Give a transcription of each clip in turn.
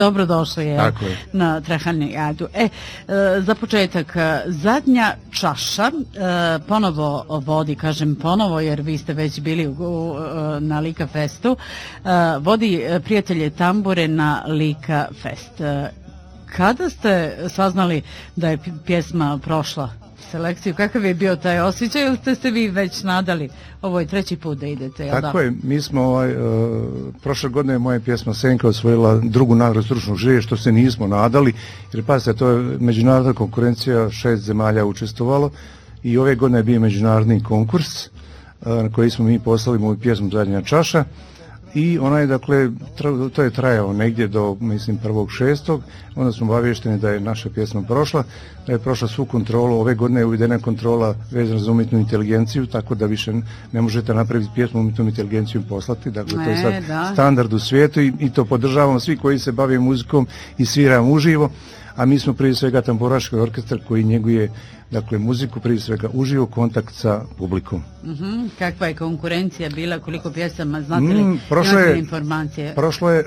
Dobrodošli na Trahanijadu. Za početak, zadnja čaša ponovo vodi, kažem ponovo jer vi ste već bili na Lika Festu, vodi Prijatelje tambure na Lika Fest. Kada ste saznali da je pjesma prošla selekciju, kakav je bio taj osjećaj ili ste vi već nadali? Ovo je treći put da idete, jel da? Tako je, mi smo prošle godine moja pjesma Senka osvojila drugu nagradu stručnog žirija, što se nismo nadali, jer pazite, to je međunarodna konkurencija, 6 zemalja učestvovalo i ove godine je bio međunarodni konkurs na koji smo mi poslali moju pjesmu Zadnja čaša. I ona je, dakle, to je trajao negdje do, mislim, 1.6. Onda smo obavješteni da je naša pjesma prošla, da je prošla svu kontrolu. Ove godine je uvedena kontrola vezana za umjetnu inteligenciju, tako da više ne možete napraviti pjesmu umjetnom inteligencijom poslati. Dakle, to je sad standard u svijetu i to podržavamo svi koji se bave muzikom i sviramo uživo. A mi smo prije svega tamburaški orkestar koji njeguje, dakle, muziku, prije svega uživo, kontakt sa publikom. Kakva je konkurencija bila, koliko pjesama, znate li, imate informacije? Prošlo je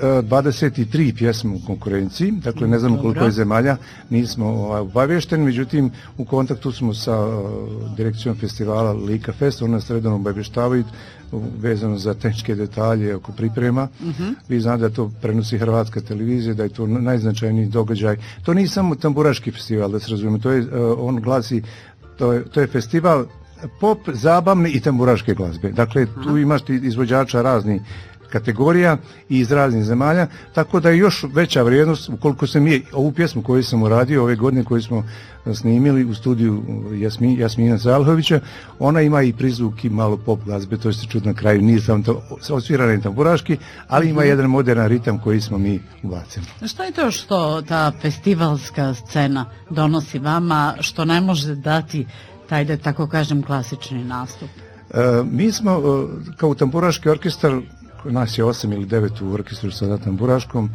23 pjesme u konkurenciji, dakle ne znamo koliko je zemalja, nismo obavješteni, međutim u kontaktu smo sa direkcijom festivala Lika Fest, oni nas redovno obavještavaju vezano za tehničke detalje oko priprema. Vi znate da to prenosi Hrvatska televizija, da je to najznačajniji događaj. To nije samo tamburaški festival, da se razumijemo, to je, on glasi, to je festival pop, zabavne i tamburaške glazbe. Dakle, tu imaš izvođača raznih kategorija i iz raznih zemalja, tako da je još veća vrijednost ukoliko se mi ovu pjesmu koju sam uradio ove godine koju smo snimili u studiju Jasmina Zalhovića, ona ima i prizvuk i malo pop glazbe, to se čuti na kraju, nije samo to osvirani tamburaški, ali ima jedan moderan ritam koji smo mi ubacili. Šta je to što ta festivalska scena donosi vama, što ne može dati taj, da tako kažem, klasični nastup? Mi smo kao tamburaški orkestar, nas je 8 ili 9 u orkestru sada tamburaškom,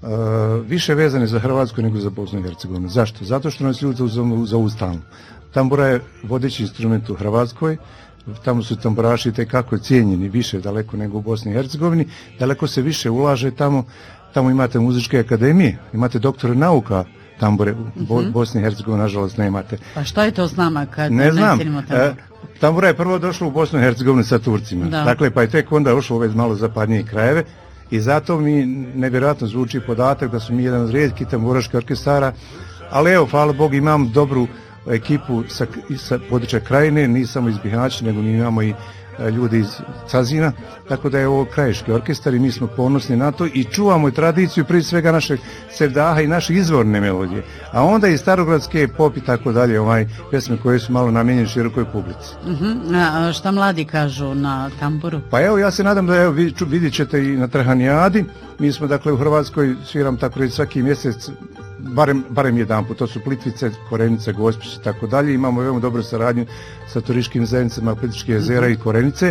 više vezane za Hrvatsku nego za Bosnu i Hercegovinu. Zašto? Zato što nas ljudi zovu stalno. Tambura je vodeći instrument u Hrvatskoj, tamo su tamburaši tekako cijenjeni više daleko nego u Bosni i Hercegovini, daleko se više ulaže tamo imate muzičke akademije, imate doktore nauka tambure, u Bosni i Hercegovini nažalost nemate. Pa šta je to s nama kad ne znam? Tambura je prvo došla u Bosnu i Hercegovini sa Turcima, dakle pa je tek onda ušlo u ove malo zapadnije krajeve i zato mi nevjerojatno zvuči podatak da su mi jedan od rijetkih tamburaških orkestara, ali evo, hvala Bogu, imam dobru ekipu sa područja Krajine, nije samo iz Bihaća, nego mi imamo i ljudi iz Cazina, tako da je ovo krajiški orkestar i mi smo ponosni na to i čuvamo tradiciju prije svega našeg sevdaha i naše izvorne melodije, a onda i starogradske pop i tako dalje, pjesme koje su malo namijenjene širokoj publici. A šta mladi kažu na tamburu? Pa evo, ja se nadam da vidjet ćete i na Trahanijadi, mi smo dakle u Hrvatskoj sviram tako reći svaki mjesec barem jedan put, to su Plitvice, Korenice, Gospić i tako dalje, imamo veoma dobru saradnju sa turističkim zajednicama Plitvičkih jezera i Korenice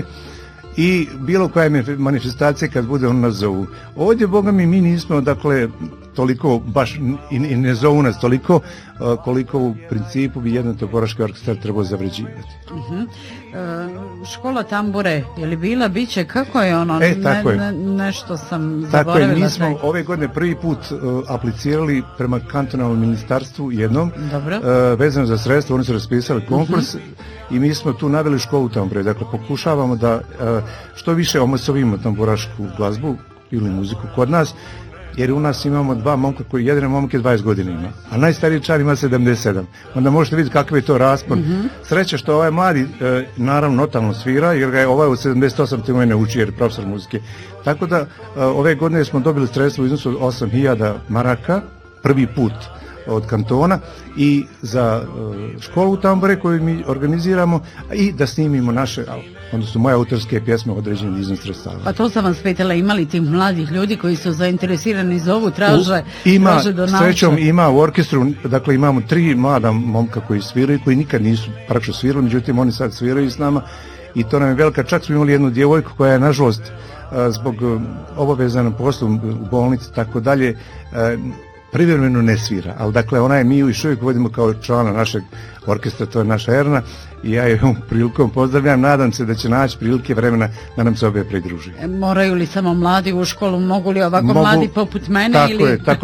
i bilo koja manifestacija kad bude on nas zovu. Ovdje, boga mi nismo, dakle, toliko baš i ne zovu nas toliko koliko u principu bi jedan tamburaški orkestar trebao zavređivati. Škola tambure, je li bila, biće, kako je ono? Tako je. Nešto sam zaboravila. Tako je, mi smo ove godine prvi put aplicirali prema kantonalnom ministarstvu jednom, vezano za sredstvo, oni su raspisali konkurs i mi smo tu naveli školu tambure. Dakle, pokušavamo da što više omasovimo tamburašku glazbu ili muziku kod nas, jer u nas imamo dva momka koji, jedan momak je 20 godina ima, a najstariji član ima 77. Onda možete vidjeti kakav je to raspon. Sreća što ovaj mladi, naravno, notalno svira, jer ga je ovaj od 78 te mene uči, jer je profesor muzike. Tako da, ove godine smo dobili sredstvo u iznosu od 8.000 maraka, prvi put od kantona, i za školu tambure koju mi organiziramo i da snimimo naše, odnosno moje autorske pjesme određeni iznos sredstava. Pa to sam vas pitala, ima li tih mladih ljudi koji su zainteresirani za ovu, traže donacije? Srećom ima u orkestru, dakle imamo 3 mlada momka koji sviraju, koji nikad nisu praktično svirali, međutim oni sad sviraju s nama i to nam je velika. Čak smo imali jednu djevojku koja je nažalost zbog obavezanom poslu u bolnici tako dalje privremeno ne svira, ali dakle ona je, mi još uvijek vodimo kao člana našeg orkestra, to je naša Erna i ja je ovom prilikom pozdravljam, nadam se da će naći prilike vremena da nam se obje pridruži. Moraju li samo mladi u školu, mogu li ovako mladi poput mene? Tako je, tako